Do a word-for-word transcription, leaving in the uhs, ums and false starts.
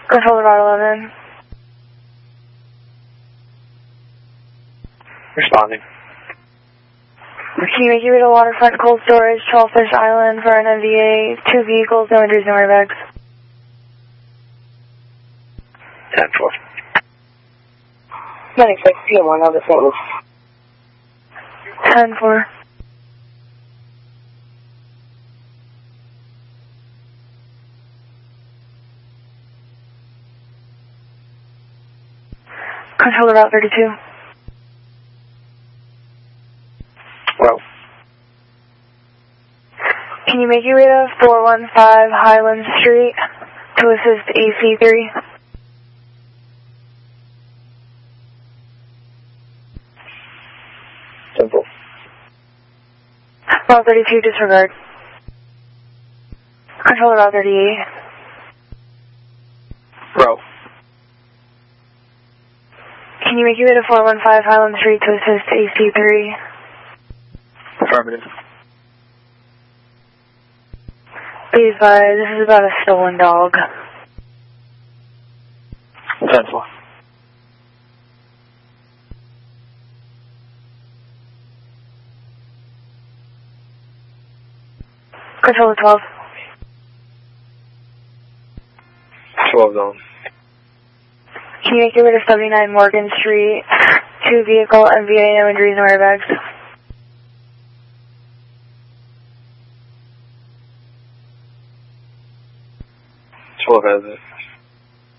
Controller Route eleven. Responding. Can you make your way to Waterfront Cold Storage, Trollfish Island for an M V A? Two vehicles, no injuries, no airbags. ten four. ninety-six P M one, I'll just want ten four. Controller Route thirty-two. Well. Can you make your way to four one five Highland Street to assist A C three? Simple. Route thirty-two, disregard. Controller Route thirty-eight. Row. Can you make your way to four one five Highland Street to assist A C three? Affirmative. Please, uh, this is about a stolen dog. ten four. Controller twelve. twelve zone. Can you make your way to seventy-nine Morgan Street? Two vehicle, M V A, no injuries, no airbags. twelve has it.